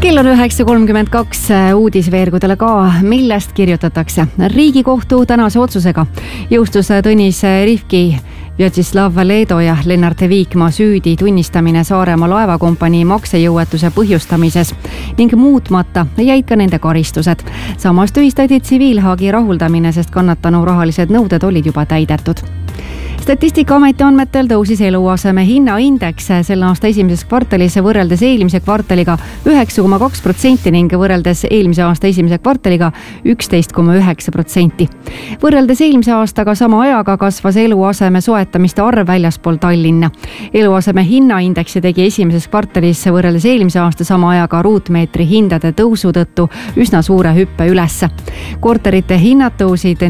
Kell on 9.32 uudisveergudele ka, millest kirjutatakse. Riigikohtu tänase otsusega jõustus Tõnis Rivki, Vjatšeslav Leedo ja Lennart Viikma süüdi tunnistamine Saaremaa laevakompanii maksejõuetuse põhjustamises ning muutmata jäid ka nende karistused. Samas tühistati tsiviilhagi rahuldamine, sest kannatanu rahalised nõuded olid juba täidetud. Statistikaameti andmetel tõusis eluaseme hinnaindeks selle aasta esimeses kvartalis võrreldes eelmise kvartaliga 9,2% ning võrreldes eelmise aasta esimese kvartaliga 11,9%. Võrreldes eelmise aastaga sama ajaga kasvas eluaseme soetamiste arv väljaspool Tallinna. Eluaseme hinnaindeksi tegi esimeses kvartalis võrreldes eelmise aasta sama ajaga ruutmeetri hindade tõusu tõttu üsna suure hüppe ülesse. Korterite hinnad tõusid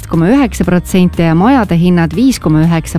14,9% ja majade hinnad 5,9%.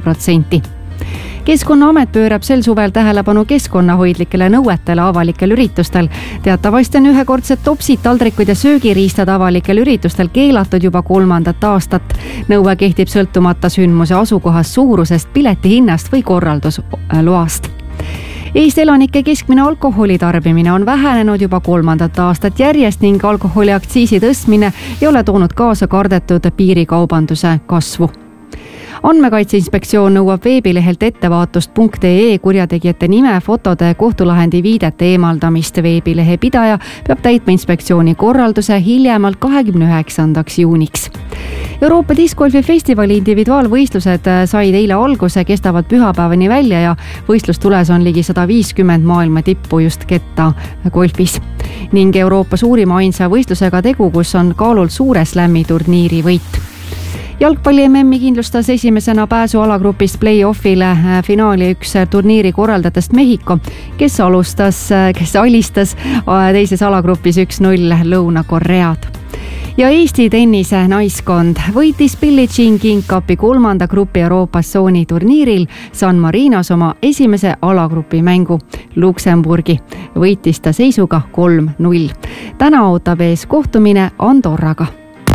Keskkonnaamet pöörab sel suvel tähelepanu keskkonnahoidlikele nõuetele avalikel üritustel. Teatavasti on ühekordsed topsid, taldrikud ja söögiriistad avalikel üritustel keelatud juba 3. aastat. Nõue kehtib sõltumata sündmuse asukohast, suurusest, pileti hinnast või korraldusloast. Eesti elanike keskmine alkoholitarbimine on vähenenud juba 3. aastat järjest ning alkoholiaktsiisi tõstmine ei ole toonud kaasa kardetud piirikaubanduse kasvu. Andmekaitse Inspektsioon nõuab veebilehelt ettevaatust.ee kurjategijate nime, fotode, kohtulahendi viidete eemaldamist. Veebilehe pidaja peab täitma inspektsiooni korralduse hiljemalt 29. juuniks. Euroopa Discgolfi festivali individuaalvõistlused said eile alguse, kestavad pühapäevani välja ja võistlustules on ligi 150 maailma tippu just ketta golfis. Ning Euroopa suurima ainsa võistlusega tegu, kus on kaalul suure slammi turniiri võit. Jalgpalli MM-i kindlustas esimesena pääsu alagrupist play-offile finaali üks turniiri korraldatest Mehhiko, kes alistas teises alagrupis 1-0 Lõuna-Koread. Ja Eesti tennise naiskond võitis Billie Jean King Cupi 3. grupi Euroopa sooni turniiril San Marinos oma esimese alagrupi mängu. Luksemburgi võitis ta seisuga 3-0. Täna ootab ees kohtumine Andorraga.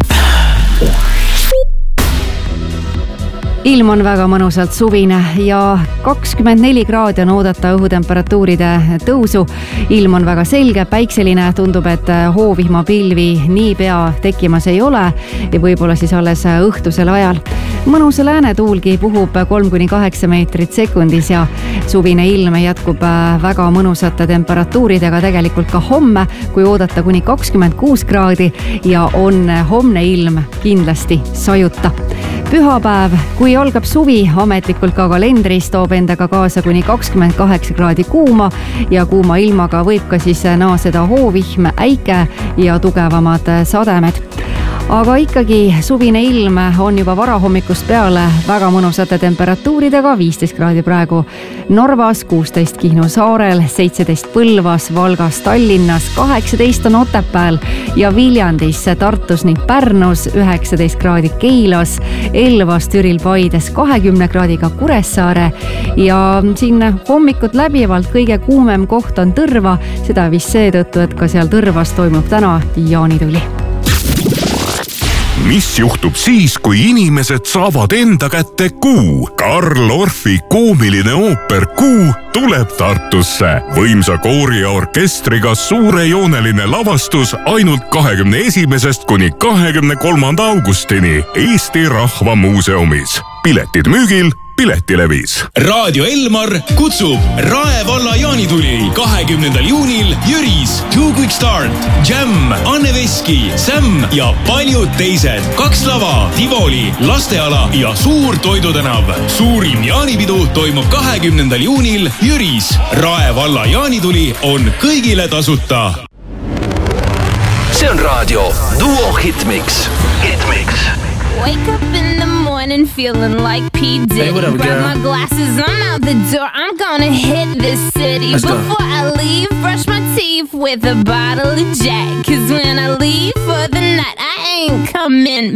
Ilm on väga mõnusalt suvine ja 24 kraadi on oodata õhutemperatuuride tõusu. Ilm on väga selge, päikseline, tundub, et hoovihmapilvi niipea tekkimas ei ole ja võib-olla siis alles õhtusel ajal. Mõnus läänetuulgi puhub 3-8 meetrit sekundis ja suvine ilm jätkub väga mõnusate temperatuuridega tegelikult ka homme, kui oodata kuni 26 kraadi ja on homne ilm kindlasti sajuta. Pühapäev, kui algab suvi, ametlikult ka kalendris toob endaga kaasa kuni 28 kraadi kuuma ja kuuma ilmaga võib ka siis naaseda hoovihm, äike ja tugevamad sademed. Aga ikkagi suvine ilm on juba varahommikust peale väga mõnusate temperatuuridega, 15 kraadi praegu Narvas, 16 Kihnu saarel, 17 Põlvas, Valgas, Tallinnas, 18 on Otepääl ja Viljandis, Tartus ning Pärnus, 19 kraadi Keilas, Elvas, Türil, Paides, 20 kraadiga Kuressaare ja siin hommikut läbivalt kõige kuumem koht on Tõrva, seda vist seetõttu, et ka seal Tõrvas toimub täna jaanituli. Mis juhtub siis, kui inimesed saavad enda kätte Kuu? Karl Orfi koomiline ooper Kuu tuleb Tartusse. Võimsa koori ja orkestriga suurejooneline lavastus ainult 21. kuni 23. augustini Eesti Rahva Muuseumis. Piletid müügil Piletilevis. Raadio Elmar kutsub Rae valla jaanituli 20. juunil Jüris, Too Quick Start, Jam, Anne Veski, Sam ja paljud teised. 2 lava, Tivoli, lasteala ja suur toidutänav. Suurim jaanipidu toimub 20. juunil Jüris. Rae valla jaanituli on kõigile tasuta. See on raadio Duo Hitmix. Wake up in the morning feeling like P. Diddy. Hey, what up, grab girl? my glasses, I'm out the door. I'm gonna hit this city. Let's go. Before I leave, brush my teeth with a bottle of Jack. 'Cause when I leave for the night, I ain't coming